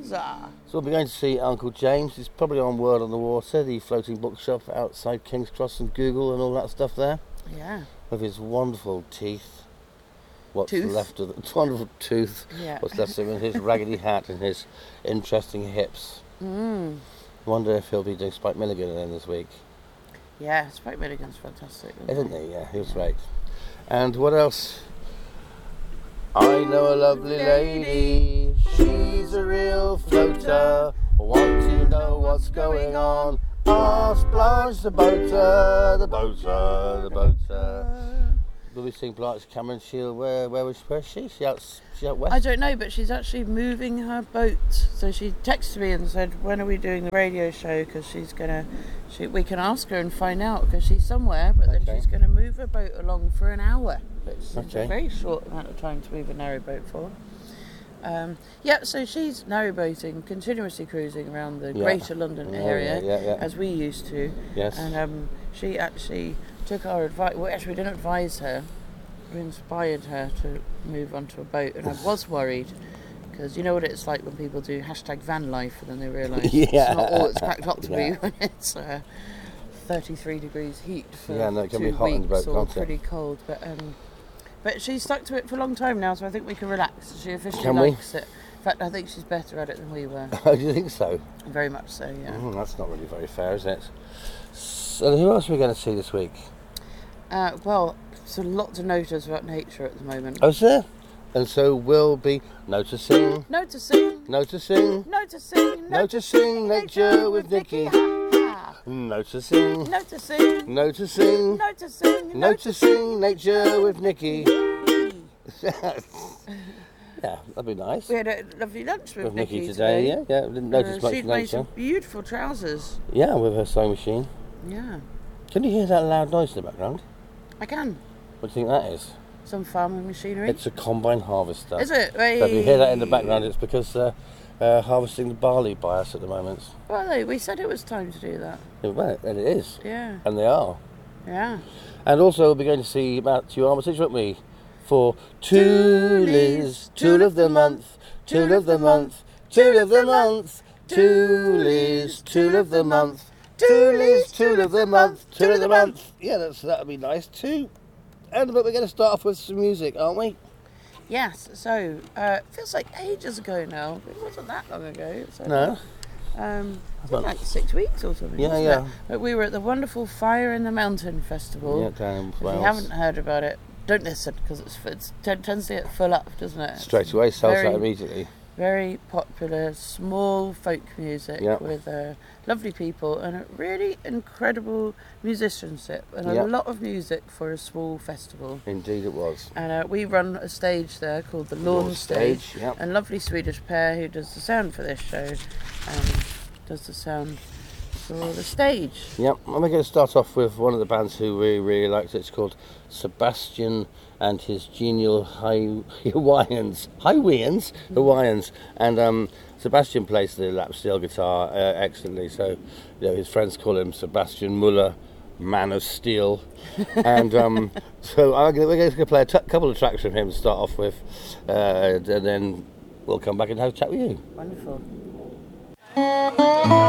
Huzzah! So we're going to see Uncle James. He's probably on Word on the Water, the floating bookshop outside King's Cross and Google and all that stuff there. Yeah. With his wonderful teeth. What's Tooth. left of the wonderful tooth. Yeah. What's left of him, his raggedy hat and his interesting hips. Wonder if he'll be doing Spike Milligan again this week. Yeah, Spike Milligan's fantastic. Isn't he? Yeah, he was great. And what else? I know a lovely lady, she's a real floater. Want to know what's going on? Ask Blanche the boater, the boater, the boater. Will we sing Blanche Cameron Shield? Where is she? She out west? I don't know, but she's actually moving her boat. So she texted me and said, when are we doing the radio show? Because we can ask her and find out, because she's somewhere, but then she's going to move her boat along for an hour. It's a very short amount of time to move a narrowboat for. So she's narrowboating, continuously cruising around the Greater London area, as we used to. Yes. And she actually took our advice. Well, actually, we didn't advise her. We inspired her to move onto a boat, and I was worried, because you know what it's like when people do #van life and then they realise it's not all it's cracked up to be when it's 33 degrees heat for it can 2 be hot in the weeks boat, or can't it? pretty cold. But she's stuck to it for a long time now, so I think we can relax. She officially Can we? likes it. In fact, I think she's better at it than we were. Oh, do you think so? Very much so, yeah. That's not really very fair, is it? So who else are we going to see this week? Well, there's a lot to notice about nature at the moment. Oh, is there? And so we'll be noticing Noticing nature with Nikki. Noticing nature with Nikki. Yeah, that'd be nice. We had a lovely lunch with Nikki today. Yeah. Didn't notice much she'd made nature. some beautiful trousers. Yeah, with her sewing machine. Yeah. Can you hear that loud noise in the background? I can. What do you think that is? Some farming machinery. It's a combine harvester. Is it? So if you hear that in the background, it's because harvesting the barley by us at the moment. Well, we said it was time to do that. Well, and it is. Yeah. And they are. Yeah. And also we'll be going to see Matthew Armitage, won't we? For Toolies, Tool of the Month, Tool of the Month, Tool of the Month, Toolies, Tool of the Month, Toolies, Tool of the Month, Tool of the Month. Yeah, that'll be nice too. But we're going to start off with some music, aren't we? Yes. So it feels like ages ago now. It wasn't that long ago. So, No. like 6 weeks or something. Yeah. But we were at the wonderful Fire in the Mountain Festival. Yeah, down in If Wales. you haven't heard about it, don't listen, because it tends to get full up, doesn't it? Straight away, sells out immediately. Very popular, small folk music with lovely people and a really incredible musicianship and a lot of music for a small festival. Indeed it was. And we run a stage there called the Lawn Stage. And a lovely Swedish pair who does the sound for this show does the sound for the stage. Yep, and we're going to start off with one of the bands who we really liked. It's called Sebastian and his genial Hawaiians. And Sebastian plays the lap steel guitar excellently, so his friends call him Sebastian Muller, Man of Steel. And so we're going to play a couple of tracks from him to start off with, and then we'll come back and have a chat with you. Wonderful.